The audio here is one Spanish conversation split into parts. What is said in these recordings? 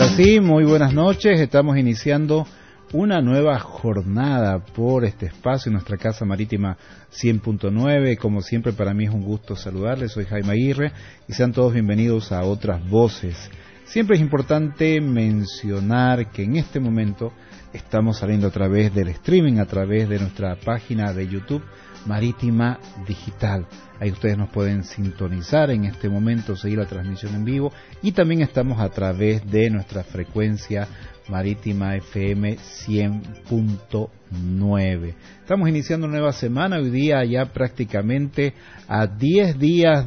Sí, muy buenas noches. Estamos iniciando una nueva jornada por este espacio en nuestra Casa Marítima 100.9. Como siempre, para mí es un gusto saludarles. Soy Jaime Aguirre y sean todos bienvenidos a Otras Voces. Siempre es importante mencionar que en este momento estamos saliendo a través del streaming, a través de nuestra página de YouTube Marítima Digital. Ahí ustedes nos pueden sintonizar en este momento, seguir la transmisión en vivo, y también estamos a través de nuestra frecuencia Marítima FM 100.9. Estamos iniciando una nueva semana, hoy día ya prácticamente a 10 días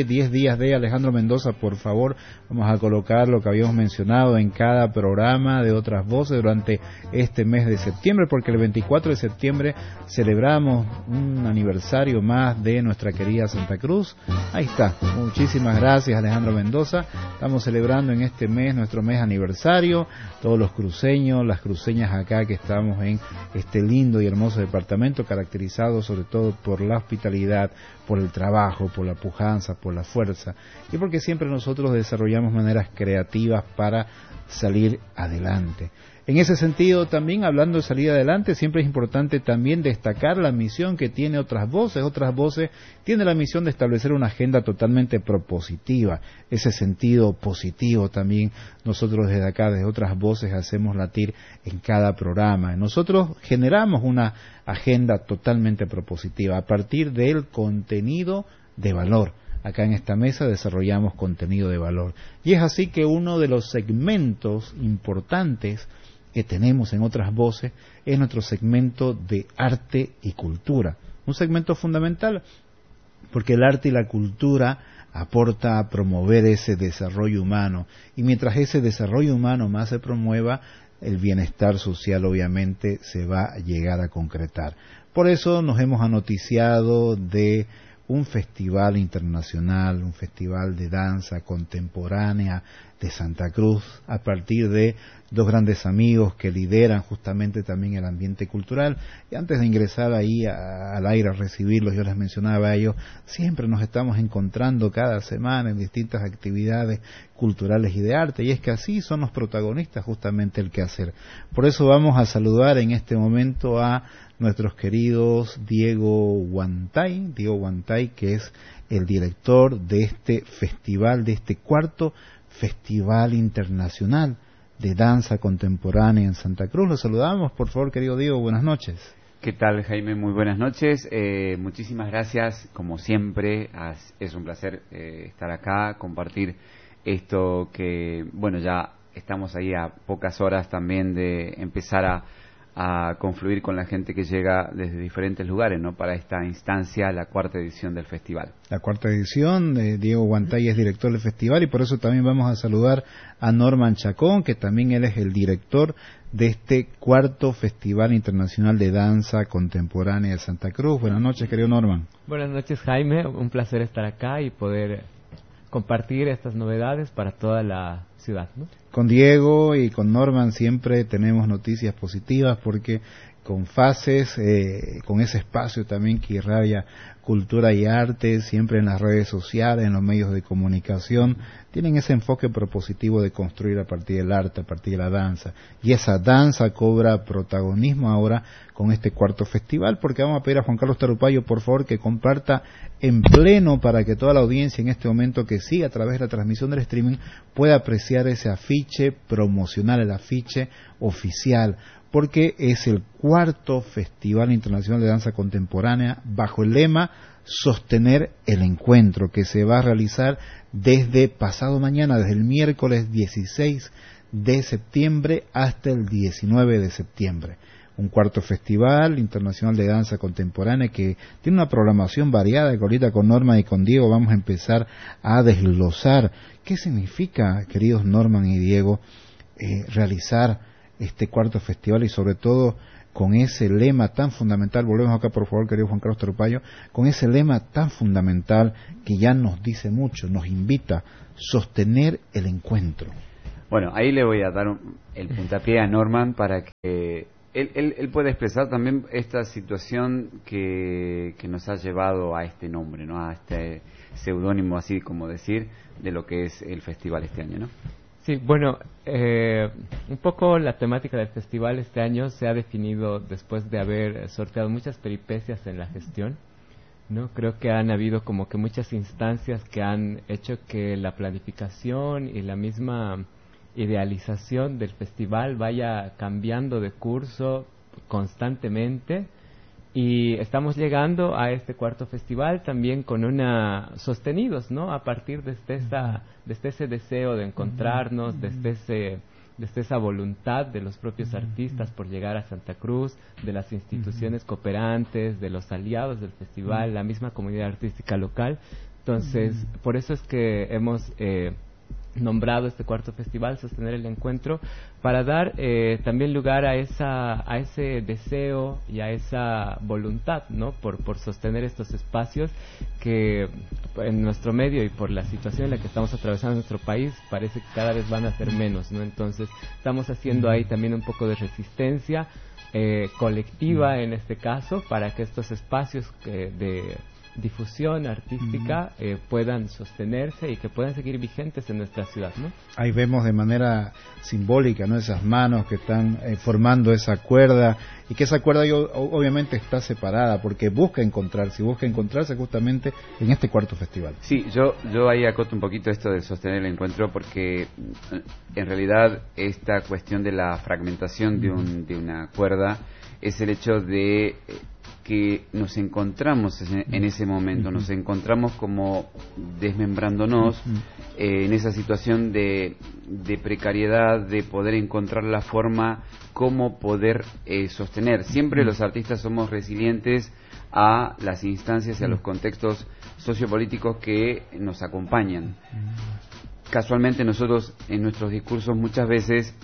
de Alejandro Mendoza. Por favor, vamos a colocar lo que habíamos mencionado en cada programa de Otras Voces durante este mes de septiembre, porque el 24 de septiembre celebramos un aniversario más de nuestra querida Santa Cruz. Ahí está, muchísimas gracias Alejandro Mendoza. Estamos celebrando en este mes nuestro mes aniversario, todos los cruceños, las cruceñas acá que estamos en este lindo y hermoso departamento, caracterizado sobre todo por la hospitalidad, por el trabajo, por la pujanza, por la fuerza, y porque siempre nosotros desarrollamos maneras creativas para salir adelante. En ese sentido, también hablando de salir adelante, siempre es importante también destacar la misión que tiene Otras Voces. Otras Voces tiene la misión de establecer una agenda totalmente propositiva. Ese sentido positivo también nosotros desde acá, desde Otras Voces, hacemos latir en cada programa. Nosotros generamos una agenda totalmente propositiva a partir del contenido de valor. Acá en esta mesa desarrollamos contenido de valor. Y es así que uno de los segmentos importantes que tenemos en Otras Voces es nuestro segmento de arte y cultura. Un segmento fundamental porque el arte y la cultura aporta a promover ese desarrollo humano, y mientras ese desarrollo humano más se promueva, el bienestar social obviamente se va a llegar a concretar. Por eso nos hemos anoticiado de un festival internacional, un festival de danza contemporánea de Santa Cruz, a partir de dos grandes amigos que lideran justamente también el ambiente cultural. Y antes de ingresar ahí al aire a recibirlos, yo les mencionaba a ellos, siempre nos estamos encontrando cada semana en distintas actividades culturales y de arte, y es que así son los protagonistas justamente el quehacer. Por eso vamos a saludar en este momento a nuestros queridos Diego Guantay, que es el director de este festival, de este cuarto Festival Internacional de Danza Contemporánea en Santa Cruz. Los saludamos, por favor, querido Diego, buenas noches. ¿Qué tal, Jaime? Muy buenas noches. Muchísimas gracias, como siempre. Es un placer estar acá, compartir esto que, bueno, ya estamos ahí a pocas horas también de empezar a confluir con la gente que llega desde diferentes lugares, ¿no? Para esta instancia, la cuarta edición del festival. La cuarta edición, Diego Guantay es director del festival, y por eso también vamos a saludar a Norman Chacón, que también él es el director de este cuarto Festival Internacional de Danza Contemporánea de Santa Cruz. Buenas noches, querido Norman. Buenas noches, Jaime. Un placer estar acá y poder compartir estas novedades para toda la ciudad, ¿no? Con Diego y con Norman siempre tenemos noticias positivas, porque con Fases, con ese espacio también que irradia cultura y arte, siempre en las redes sociales, en los medios de comunicación, tienen ese enfoque propositivo de construir a partir del arte, a partir de la danza. Y esa danza cobra protagonismo ahora con este cuarto festival, porque vamos a pedir a Juan Carlos Tarupayo, por favor, que comparta en pleno para que toda la audiencia en este momento que siga a través de la transmisión del streaming pueda apreciar ese afiche promocional, el afiche oficial, porque es el cuarto Festival Internacional de Danza Contemporánea bajo el lema Sostener el Encuentro, que se va a realizar desde pasado mañana, desde el miércoles 16 de septiembre hasta el 19 de septiembre. Un cuarto Festival Internacional de Danza Contemporánea que tiene una programación variada, que ahorita con Norman y con Diego vamos a empezar a desglosar. ¿Qué significa, queridos Norman y Diego, realizar este cuarto festival, y sobre todo con ese lema tan fundamental? Volvemos acá, por favor, querido Juan Carlos Tarupayo, con ese lema tan fundamental que ya nos dice mucho, nos invita a sostener el encuentro. Bueno, ahí le voy a dar el puntapié a Norman para que él pueda expresar también esta situación que nos ha llevado a este nombre, ¿no? A este seudónimo, así como decir, de lo que es el festival este año, ¿no? Sí, bueno, un poco la temática del festival este año se ha definido después de haber sorteado muchas peripecias en la gestión, ¿no? Creo que han habido como que muchas instancias que han hecho que la planificación y la misma idealización del festival vaya cambiando de curso constantemente. Y estamos llegando a este cuarto festival también con sostenidos, ¿no? A partir desde ese deseo de encontrarnos, desde esa voluntad de los propios artistas por llegar a Santa Cruz, de las instituciones cooperantes, de los aliados del festival, la misma comunidad artística local. Entonces, por eso es que hemos nombrado este cuarto festival Sostener el Encuentro, para dar también lugar a ese deseo y a esa voluntad, ¿no? Por sostener estos espacios que en nuestro medio y por la situación en la que estamos atravesando en nuestro país parece que cada vez van a ser menos, ¿no? Entonces estamos haciendo ahí también un poco de resistencia colectiva en este caso, para que estos espacios de difusión artística puedan sostenerse y que puedan seguir vigentes en nuestra ciudad, ¿no? Ahí vemos de manera simbólica, ¿no?, esas manos que están formando esa cuerda, y que esa cuerda obviamente está separada porque busca encontrarse justamente en este cuarto festival. Sí, yo ahí acoto un poquito esto de sostener el encuentro, porque en realidad esta cuestión de la fragmentación de una cuerda es el hecho de que nos encontramos en ese momento, nos encontramos como desmembrándonos en esa situación de precariedad, de poder encontrar la forma cómo poder sostener. Siempre los artistas somos resilientes a las instancias y a los contextos sociopolíticos que nos acompañan. Casualmente nosotros en nuestros discursos muchas veces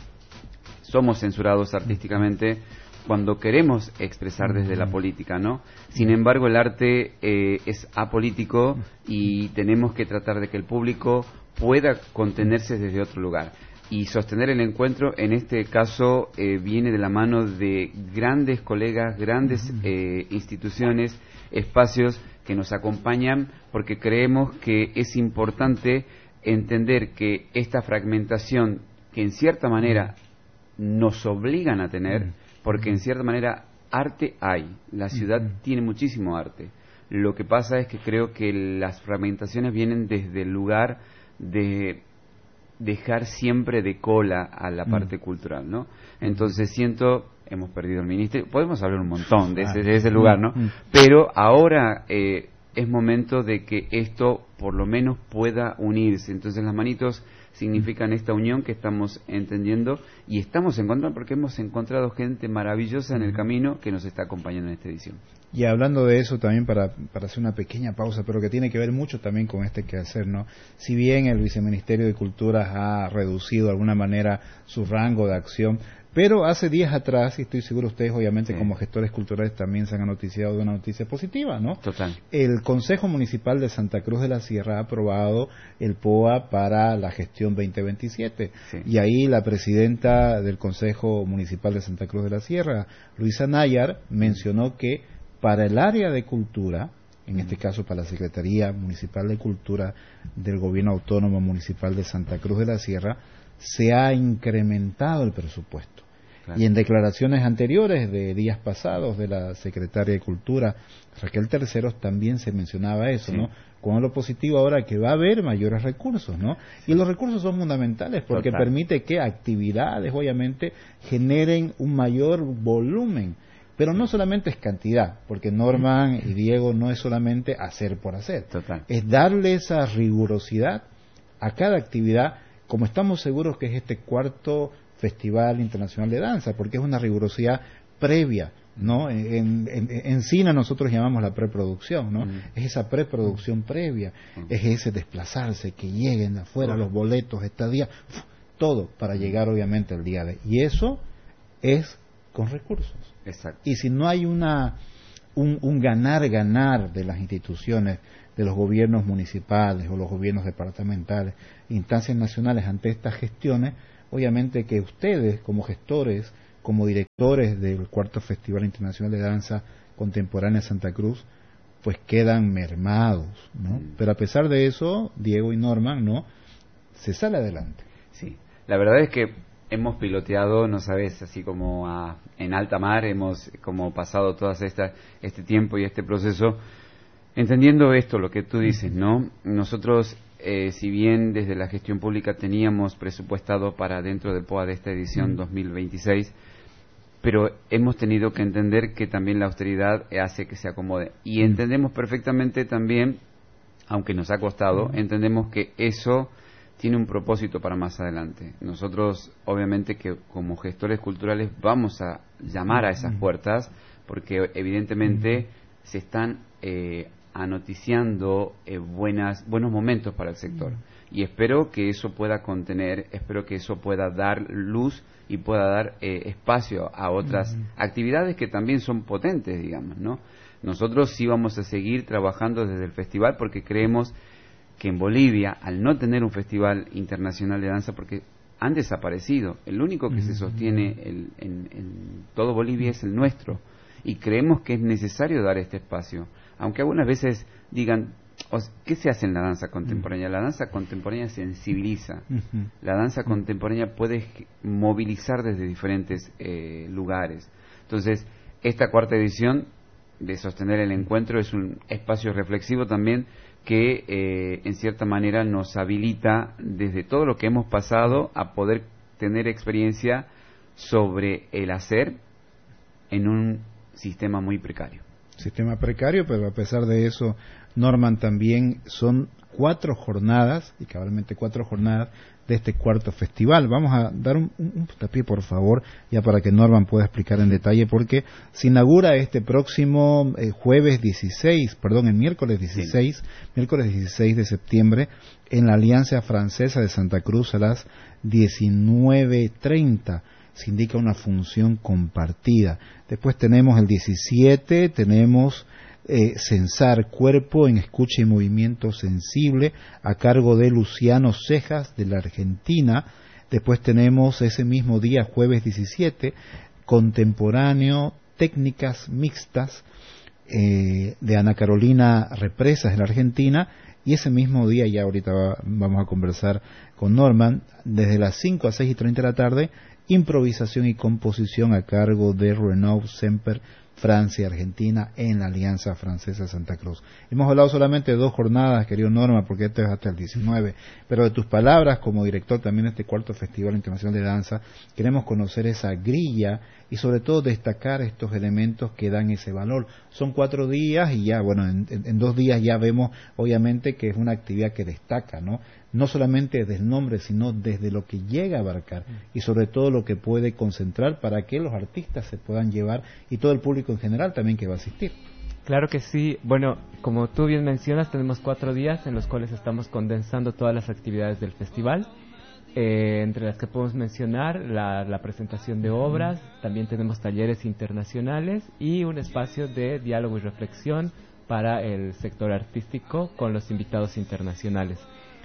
somos censurados artísticamente cuando queremos expresar desde la política, ¿no? Sin embargo, el arte es apolítico y tenemos que tratar de que el público pueda contenerse desde otro lugar. Y sostener el encuentro, en este caso, viene de la mano de grandes colegas, grandes instituciones, espacios que nos acompañan, porque creemos que es importante entender que esta fragmentación, que en cierta manera nos obligan a tener, porque en cierta manera arte hay, la ciudad tiene muchísimo arte. Lo que pasa es que creo que las fragmentaciones vienen desde el lugar de dejar siempre de cola a la parte cultural, ¿no? Entonces hemos perdido el ministerio, podemos hablar un montón de ese lugar, ¿no? Pero ahora es momento de que esto por lo menos pueda unirse. Entonces las manitos significan esta unión que estamos entendiendo y estamos encontrando, porque hemos encontrado gente maravillosa en el camino que nos está acompañando en esta edición. Y hablando de eso también, para hacer una pequeña pausa, pero que tiene que ver mucho también con este quehacer, ¿no? Si bien el Viceministerio de Cultura ha reducido de alguna manera su rango de acción, pero hace días atrás, y estoy seguro ustedes obviamente como gestores culturales también se han noticiado de una noticia positiva, ¿no? Total. El Consejo Municipal de Santa Cruz de la Sierra ha aprobado el POA para la gestión 2027. Sí. Y ahí la presidenta del Consejo Municipal de Santa Cruz de la Sierra, Luisa Nayar, mencionó que para el área de cultura, en este caso para la Secretaría Municipal de Cultura del Gobierno Autónomo Municipal de Santa Cruz de la Sierra, se ha incrementado el presupuesto. Claro. Y en declaraciones anteriores de días pasados de la secretaria de Cultura, Raquel Terceros, también se mencionaba eso, ¿no? Con lo positivo ahora que va a haber mayores recursos, ¿no? Y los recursos son fundamentales porque permite que actividades, obviamente, generen un mayor volumen. Pero no solamente es cantidad, porque Norman y Diego no es solamente hacer por hacer. Es darle esa rigurosidad a cada actividad, como estamos seguros que es este cuarto Festival Internacional de Danza, porque es una rigurosidad previa, ¿no? En cine nosotros llamamos la preproducción, ¿no? Es esa preproducción previa, es ese desplazarse, que lleguen de afuera los boletos, estadía, todo para llegar obviamente al día de. Y eso es con recursos. Exacto. Y si no hay un ganar de las instituciones, de los gobiernos municipales o los gobiernos departamentales, instancias nacionales ante estas gestiones, obviamente que ustedes como gestores, como directores del cuarto Festival Internacional de Danza Contemporánea Santa Cruz, pues quedan mermados, ¿no? Pero a pesar de eso, Diego y Norman, ¿no? Se sale adelante. Sí. La verdad es que hemos piloteado, no sabes, así como en alta mar, hemos como pasado todas este tiempo y este proceso, entendiendo esto, lo que tú dices, ¿no? Nosotros, si bien desde la gestión pública teníamos presupuestado para dentro del POA de esta edición 2026, pero hemos tenido que entender que también la austeridad hace que se acomode. Y entendemos perfectamente también, aunque nos ha costado, entendemos que eso tiene un propósito para más adelante. Nosotros, obviamente, que como gestores culturales vamos a llamar a esas puertas, porque evidentemente se están anoticiando buenos momentos para el sector. Y espero que eso pueda contener, espero que eso pueda dar luz y pueda dar espacio a otras actividades que también son potentes, digamos, ¿no? Nosotros sí vamos a seguir trabajando desde el festival porque creemos que en Bolivia, al no tener un festival internacional de danza, porque han desaparecido, el único que se sostiene en todo Bolivia es el nuestro, y creemos que es necesario dar este espacio, aunque algunas veces digan, ¿qué se hace en la danza contemporánea? La danza contemporánea sensibiliza, la danza contemporánea puede movilizar desde diferentes lugares. Entonces, esta cuarta edición de Sostener el Encuentro es un espacio reflexivo también que en cierta manera nos habilita desde todo lo que hemos pasado a poder tener experiencia sobre el hacer en un sistema muy precario. Sistema precario, pero a pesar de eso, Norman, también son 4 jornadas, y cabalmente 4 jornadas de este cuarto festival. Vamos a dar un puntapié, por favor, ya para que Norman pueda explicar en detalle, porque se inaugura este próximo el miércoles 16, sí. Miércoles 16 de septiembre, en la Alianza Francesa de Santa Cruz a las 19:30. Se indica una función compartida. Después tenemos el 17, tenemos Censar Cuerpo en Escucha y Movimiento Sensible, a cargo de Luciano Cejas, de la Argentina. Después tenemos ese mismo día, jueves 17, Contemporáneo, Técnicas Mixtas, de Ana Carolina Represas, de la Argentina. Y ese mismo día, ya ahorita vamos a conversar con Norman, desde las 5 a 6:30 de la tarde, Improvisación y Composición a cargo de Renaud Semper, Francia y Argentina, en la Alianza Francesa de Santa Cruz. Hemos hablado solamente de 2 jornadas, querido Norma, porque este es hasta el 19, pero de tus palabras como director también de este cuarto Festival Internacional de Danza, queremos conocer esa grilla y sobre todo destacar estos elementos que dan ese valor. Son 4 días y ya, bueno, en 2 días ya vemos obviamente que es una actividad que destaca, ¿no? No solamente desde el nombre, sino desde lo que llega a abarcar y sobre todo lo que puede concentrar para que los artistas se puedan llevar y todo el público en general también que va a asistir. Claro que sí. Bueno, como tú bien mencionas, tenemos 4 días en los cuales estamos condensando todas las actividades del festival, entre las que podemos mencionar la presentación de obras, también tenemos talleres internacionales y un espacio de diálogo y reflexión para el sector artístico con los invitados internacionales.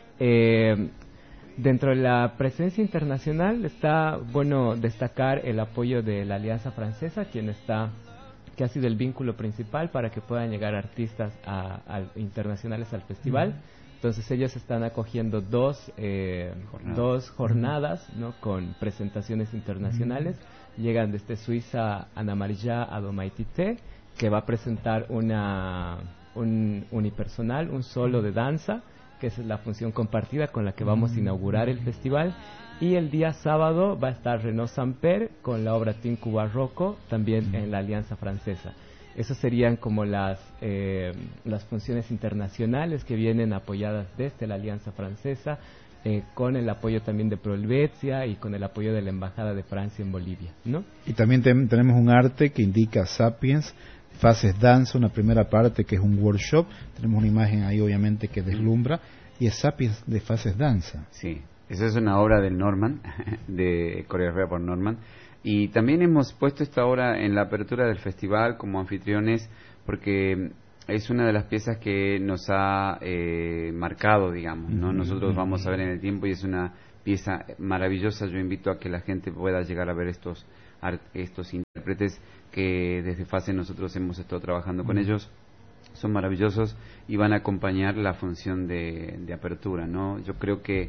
Dentro de la presencia internacional está bueno destacar el apoyo de la Alianza Francesa, que ha sido el vínculo principal para que puedan llegar artistas internacionales al festival. Entonces ellos están acogiendo dos jornadas, ¿no?, con presentaciones internacionales. Llegan desde Suiza Ana María Adomaitité, que va a presentar un unipersonal, un solo de danza, que es la función compartida con la que vamos a inaugurar el festival. Y el día sábado va a estar Renaud Samper con la obra Tinku Barroco, también en la Alianza Francesa. Esas serían como las funciones internacionales que vienen apoyadas desde la Alianza Francesa, con el apoyo también de Pro Helvetia y con el apoyo de la Embajada de Francia en Bolivia, ¿no? Y también tenemos un arte que indica Sapiens, Fases Danza, una primera parte que es un workshop. Tenemos una imagen ahí obviamente que deslumbra, y es Sapiens de Fases Danza. Sí, esa es una obra del Norman, de coreografía por Norman. Y también hemos puesto esta obra en la apertura del festival como anfitriones, porque es una de las piezas que nos ha marcado, digamos, ¿no? Nosotros vamos a ver en el tiempo y es una pieza maravillosa. Yo invito a que la gente pueda llegar a ver estos intérpretes que desde FASE nosotros hemos estado trabajando con ellos. Son maravillosos y van a acompañar la función de apertura, ¿no? Yo creo que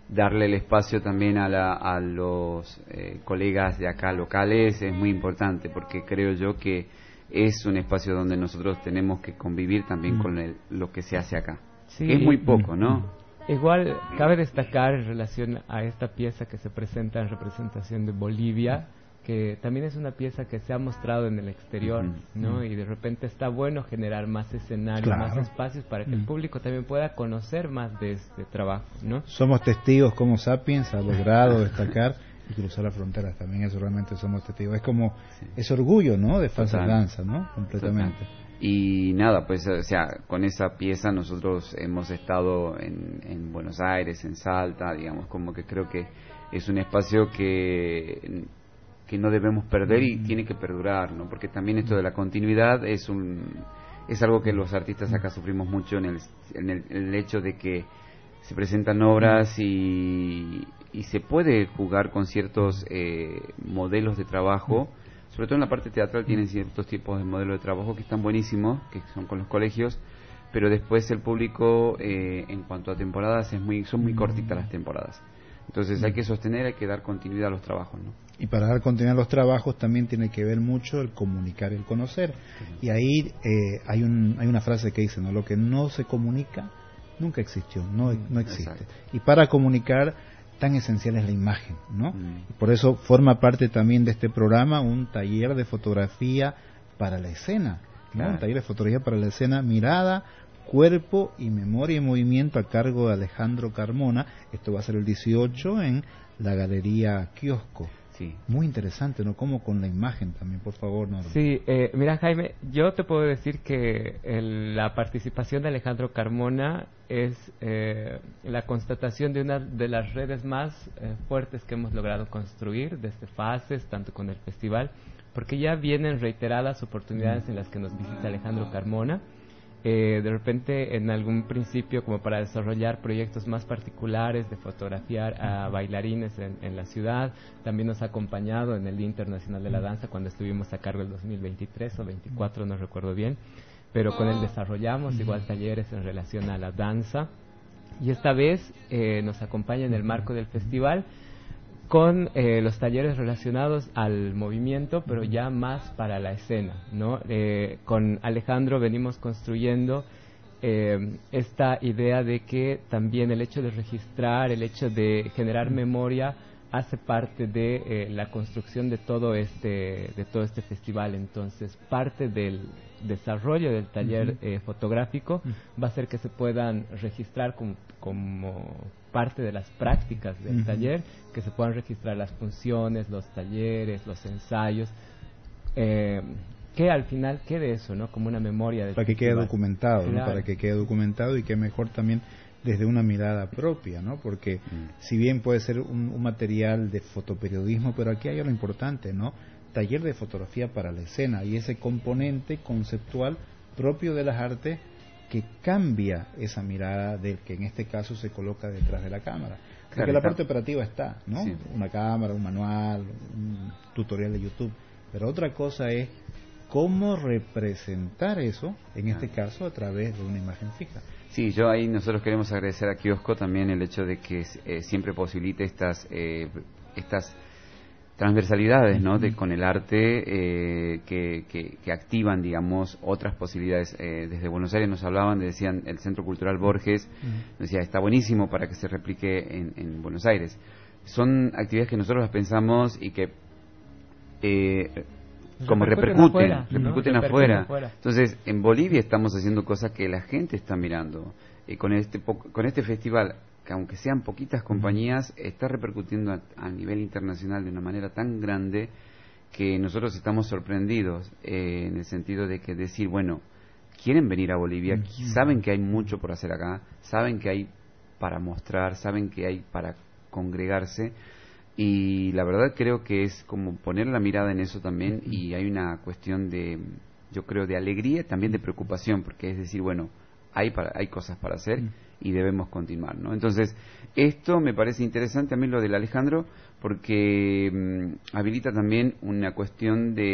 darle el espacio también a los colegas de acá locales es muy importante, porque creo yo que es un espacio donde nosotros tenemos que convivir también con lo que se hace acá. Sí, que es muy poco, ¿no? Igual cabe destacar en relación a esta pieza que se presenta en representación de Bolivia, que también es una pieza que se ha mostrado en el exterior, ¿no? Y de repente está bueno generar más escenarios, más espacios para que el público también pueda conocer más de este trabajo, ¿no? Somos testigos cómo Sapiens ha logrado destacar y cruzar las fronteras, también eso realmente somos testigos. Es como ese orgullo, ¿no? De Falsa Danza, ¿no? Completamente. Total. Y nada, pues, o sea, con esa pieza nosotros hemos estado en Buenos Aires, en Salta, digamos, como que creo que es un espacio que no debemos perder y tiene que perdurar, ¿no? Porque también esto de la continuidad es algo que los artistas acá sufrimos mucho en el hecho de que se presentan obras y se puede jugar con ciertos modelos de trabajo, sobre todo en la parte teatral tienen ciertos tipos de modelos de trabajo que están buenísimos, que son con los colegios, pero después el público en cuanto a temporadas son muy cortitas las temporadas. Entonces hay que sostener, hay que dar continuidad a los trabajos, ¿no? Y para dar continuidad a los trabajos también tiene que ver mucho el comunicar y el conocer. Y ahí hay una frase que dice, ¿no? Lo que no se comunica nunca existió, no existe. Exacto. Y para comunicar tan esencial es la imagen, ¿no? Y por eso forma parte también de este programa un taller de fotografía para la escena, ¿no? Claro. Un taller de fotografía para la escena, mirada, cuerpo y memoria y movimiento a cargo de Alejandro Carmona. Esto va a ser el 18 en la Galería Kiosco. Sí. Muy interesante, ¿no? Como con la imagen también, por favor, Norma. Sí, mira, Jaime, yo te puedo decir que la participación de Alejandro Carmona es la constatación de una de las redes más fuertes que hemos logrado construir desde fases, tanto con el festival, porque ya vienen reiteradas oportunidades en las que nos visita Alejandro Carmona. De repente en algún principio como para desarrollar proyectos más particulares de fotografiar a bailarines en la ciudad. También nos ha acompañado en el Día Internacional de la Danza cuando estuvimos a cargo el 2023 o 24, no recuerdo bien, pero con él desarrollamos igual talleres en relación a la danza, y esta vez nos acompaña en el marco del festival con los talleres relacionados al movimiento, pero ya más para la escena, ¿no? Con Alejandro venimos construyendo esta idea de que también el hecho de registrar, el hecho de generar memoria hace parte de la construcción de todo este festival. Entonces, parte del desarrollo del taller fotográfico va a ser que se puedan registrar como parte de las prácticas del taller, que se puedan registrar las funciones, los talleres, los ensayos, que al final quede eso, ¿no? Como una memoria del para que quede documentado, claro, ¿no? Para que quede documentado y que mejor también desde una mirada propia, ¿no? Porque si bien puede ser un material de fotoperiodismo, pero aquí hay algo importante, ¿no? Taller de fotografía para la escena y ese componente conceptual propio de las artes que cambia esa mirada del que en este caso se coloca detrás de la cámara. Porque claro, la parte operativa está, ¿no? Sí. Una cámara, un manual, un tutorial de YouTube, pero otra cosa es cómo representar eso, en este caso a través de una imagen fija. Sí, nosotros queremos agradecer a Kiosco también el hecho de que siempre posibilite estas transversalidades, ¿no? Con el arte que activan, digamos, otras posibilidades. Desde Buenos Aires nos hablaban, decían el Centro Cultural Borges, decía, está buenísimo para que se replique en Buenos Aires. Son actividades que nosotros las pensamos y que como repercuten afuera. Entonces, en Bolivia estamos haciendo cosas que la gente está mirando. Con este festival, que aunque sean poquitas compañías, está repercutiendo a nivel internacional de una manera tan grande que nosotros estamos sorprendidos en el sentido de que decir, bueno, quieren venir a Bolivia, saben que hay mucho por hacer acá, saben que hay para mostrar, saben que hay para congregarse, y la verdad creo que es como poner la mirada en eso también, y hay una cuestión de, yo creo, de alegría, también de preocupación, porque es decir, bueno, hay cosas para hacer y debemos continuar, ¿no? Entonces, esto me parece interesante a mí lo del Alejandro, porque habilita también una cuestión de